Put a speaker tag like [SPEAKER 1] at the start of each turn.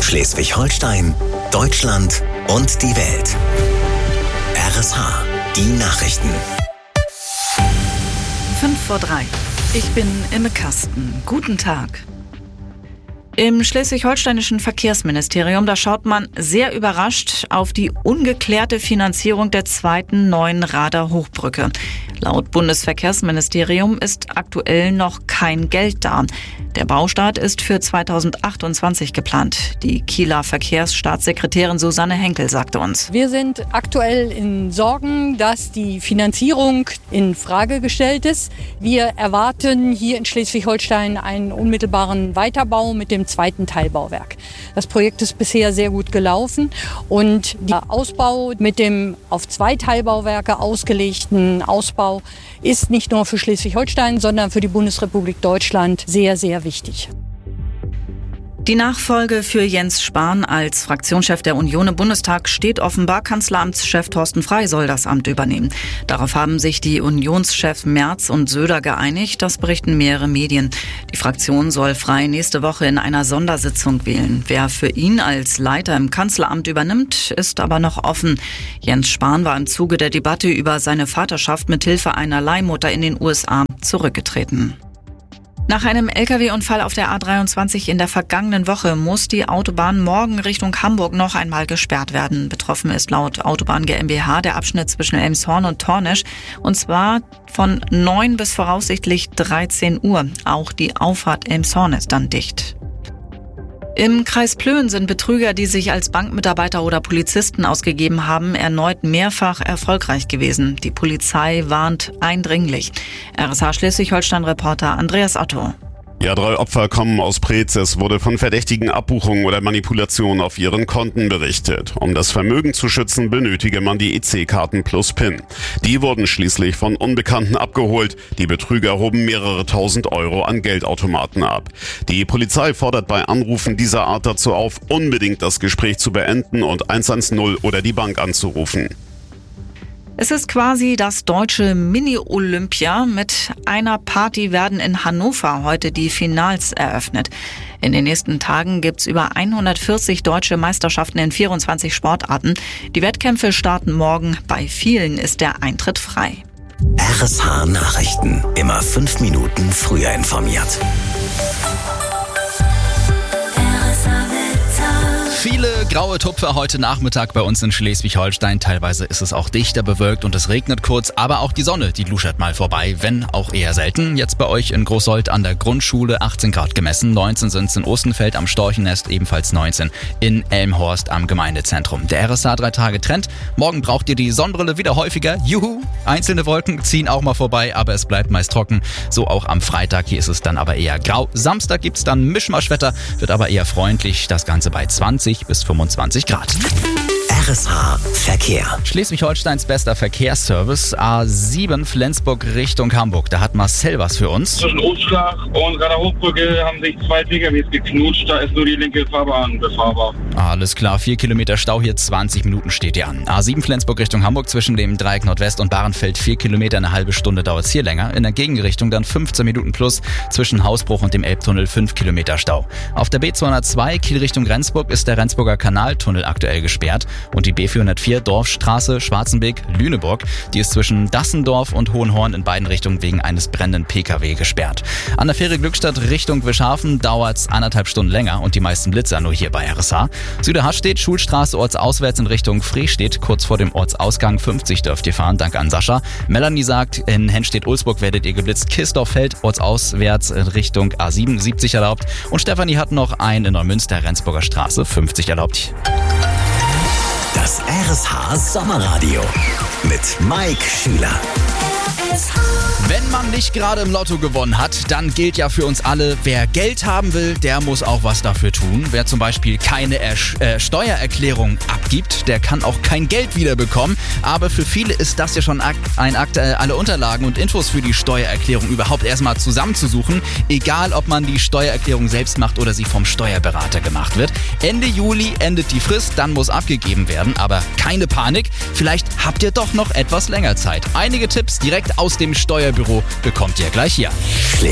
[SPEAKER 1] Schleswig-Holstein, Deutschland und die Welt. RSH, die Nachrichten.
[SPEAKER 2] 5:03. Ich bin Imme Kasten. Guten Tag. Im schleswig-holsteinischen Verkehrsministerium, da schaut man sehr überrascht auf die ungeklärte Finanzierung der zweiten neuen Rader Hochbrücke. Laut Bundesverkehrsministerium ist aktuell noch kein Geld da. Der Baustart ist für 2028 geplant. Die Kieler Verkehrsstaatssekretärin Susanne Henkel sagte uns:
[SPEAKER 3] Wir sind aktuell in Sorgen, dass die Finanzierung in Frage gestellt ist. Wir erwarten hier in Schleswig-Holstein einen unmittelbaren Weiterbau mit dem zweiten Teilbauwerk. Das Projekt ist bisher sehr gut gelaufen und der Ausbau mit dem auf 2 Teilbauwerke ausgelegten Ausbau ist nicht nur für Schleswig-Holstein, sondern für die Bundesrepublik Deutschland sehr, sehr wichtig.
[SPEAKER 2] Die Nachfolge für Jens Spahn als Fraktionschef der Union im Bundestag steht offenbar. Kanzleramtschef Thorsten Frey soll das Amt übernehmen. Darauf haben sich die Unionschefs Merz und Söder geeinigt, das berichten mehrere Medien. Die Fraktion soll Frey nächste Woche in einer Sondersitzung wählen. Wer für ihn als Leiter im Kanzleramt übernimmt, ist aber noch offen. Jens Spahn war im Zuge der Debatte über seine Vaterschaft mit Hilfe einer Leihmutter in den USA zurückgetreten. Nach einem Lkw-Unfall auf der A23 in der vergangenen Woche muss die Autobahn morgen Richtung Hamburg noch einmal gesperrt werden. Betroffen ist laut Autobahn GmbH der Abschnitt zwischen Elmshorn und Tornisch, und zwar von 9 bis voraussichtlich 13 Uhr. Auch die Auffahrt Elmshorn ist dann dicht. Im Kreis Plön sind Betrüger, die sich als Bankmitarbeiter oder Polizisten ausgegeben haben, erneut mehrfach erfolgreich gewesen. Die Polizei warnt eindringlich. RSH Schleswig-Holstein-Reporter Andreas Otto.
[SPEAKER 4] Ja, 3 Opfer kommen aus Preetz. Es wurde von verdächtigen Abbuchungen oder Manipulationen auf ihren Konten berichtet. Um das Vermögen zu schützen, benötige man die EC-Karten plus PIN. Die wurden schließlich von Unbekannten abgeholt. Die Betrüger hoben mehrere tausend Euro an Geldautomaten ab. Die Polizei fordert bei Anrufen dieser Art dazu auf, unbedingt das Gespräch zu beenden und 110 oder die Bank anzurufen.
[SPEAKER 2] Es ist quasi das deutsche Mini-Olympia. Mit einer Party werden in Hannover heute die Finals eröffnet. In den nächsten Tagen gibt's über 140 deutsche Meisterschaften in 24 Sportarten. Die Wettkämpfe starten morgen. Bei vielen ist der Eintritt frei.
[SPEAKER 1] RSH Nachrichten. Immer 5 Minuten früher informiert.
[SPEAKER 5] Viele graue Tupfer heute Nachmittag bei uns in Schleswig-Holstein. Teilweise ist es auch dichter bewölkt und es regnet kurz, aber auch die Sonne, die luschert mal vorbei, wenn auch eher selten. Jetzt bei euch in Großsold an der Grundschule 18 Grad gemessen, 19 sind es in Ostenfeld am Storchennest, ebenfalls 19 in Elmhorst am Gemeindezentrum. Der RSH 3-Tage-Trend. Morgen braucht ihr die Sonnenbrille wieder häufiger. Juhu! Einzelne Wolken ziehen auch mal vorbei, aber es bleibt meist trocken. So auch am Freitag, hier ist es dann aber eher grau. Samstag gibt's dann Mischmaschwetter, wird aber eher freundlich. Das Ganze bei 20 bis 25 Grad.
[SPEAKER 1] RSH Verkehr.
[SPEAKER 5] Schleswig-Holsteins bester Verkehrsservice, A7 Flensburg Richtung Hamburg. Da hat Marcel was für uns.
[SPEAKER 6] Zwischen Ostschlag und Rader Hochbrücke haben sich 2 PKWs geknutscht. Da ist nur die linke Fahrbahn befahrbar.
[SPEAKER 5] Alles klar, 4 Kilometer Stau hier, 20 Minuten steht ihr an. A7 Flensburg Richtung Hamburg zwischen dem Dreieck Nordwest und Bahrenfeld 4 Kilometer, eine halbe Stunde dauert es hier länger. In der Gegenrichtung dann 15 Minuten plus zwischen Hausbruch und dem Elbtunnel 5 Kilometer Stau. Auf der B202 Kiel Richtung Rendsburg ist der Rendsburger Kanaltunnel aktuell gesperrt. Und die B404 Dorfstraße Schwarzenbeek-Lüneburg, die ist zwischen Dassendorf und Hohenhorn in beiden Richtungen wegen eines brennenden Pkw gesperrt. An der Fähre Glückstadt Richtung Wischhafen dauert es 1,5 Stunden länger und die meisten Blitzer nur hier bei RSH. Süderhardstedt, Schulstraße ortsauswärts in Richtung Frestedt, kurz vor dem Ortsausgang 50 dürft ihr fahren, danke an Sascha. Melanie sagt, in Hennstedt-Ulsburg werdet ihr geblitzt. Kisdorf-Feld ortsauswärts in Richtung A7 70 erlaubt und Stefanie hat noch einen in Neumünster, Rendsburger Straße 50 erlaubt.
[SPEAKER 1] Das RSH Sommerradio mit Mike Schüler.
[SPEAKER 5] Wenn man nicht gerade im Lotto gewonnen hat, dann gilt ja für uns alle, wer Geld haben will, der muss auch was dafür tun. Wer zum Beispiel keine Steuererklärung abgibt, der kann auch kein Geld wiederbekommen. Aber für viele ist das ja schon ein Akt, alle Unterlagen und Infos für die Steuererklärung überhaupt erstmal zusammenzusuchen. Egal, ob man die Steuererklärung selbst macht oder sie vom Steuerberater gemacht wird. Ende Juli endet die Frist, dann muss abgegeben werden. Aber keine Panik, vielleicht habt ihr doch noch etwas länger Zeit. Einige Tipps direkt aus dem Steuerbüro bekommt ihr gleich hier.